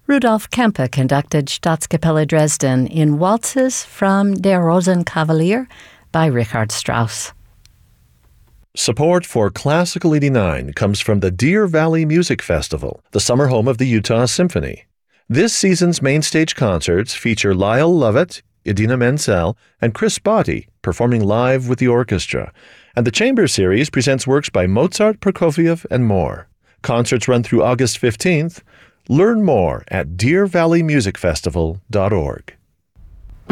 Rudolf Kempe conducted Staatskapelle Dresden in waltzes from Der Rosenkavalier by Richard Strauss. Support for Classical 89 comes from the Deer Valley Music Festival, the summer home of the Utah Symphony. This season's main stage concerts feature Lyle Lovett, Idina Menzel, and Chris Botti performing live with the orchestra, and the Chamber Series presents works by Mozart, Prokofiev, and more. Concerts run through August 15th. Learn more at deervalleymusicfestival.org.